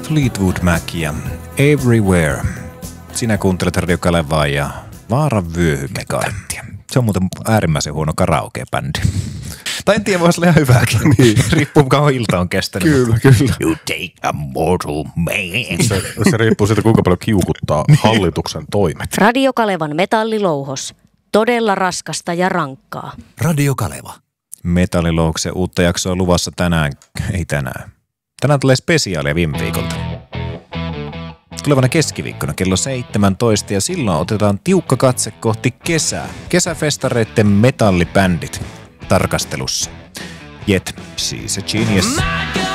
Fleetwood Mac ja Everywhere. Sinä kuuntelet Radio Kalevaa ja Vaaran vyöhykekarttia. Se on muuten äärimmäisen huono karaoke-bändi. Tai en tiedä, voisi olla ihan hyvääkin. Niin. Riippuu, kauan ilta on kestänyt. Kyllä. You take a mortal man. Se riippuu siitä, kuinka paljon kiukuttaa hallituksen toimet. Radio Kalevan metallilouhos. Todella raskasta ja rankkaa. Radio Kaleva. Metallilouhoksen uutta jaksoa luvassa tänään. Ei tänään. Tänään tulee spesiaalia viime viikolta. Tulevana keskiviikkona kello 17 ja silloin otetaan tiukka katse kohti kesää. Kesäfestareitten metallibändit tarkastelussa. Yet, she's a genius.